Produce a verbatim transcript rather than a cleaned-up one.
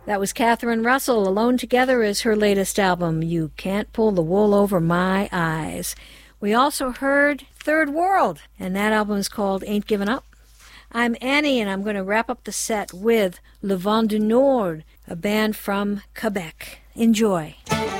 That was Catherine Russell. Alone Together is her latest album, You Can't Pull the Wool Over My Eyes. We also heard Third World, and that album is called Ain't Given Up. I'm Annie, and I'm going to wrap up the set with Le Vent du Nord, a band from Quebec. Enjoy.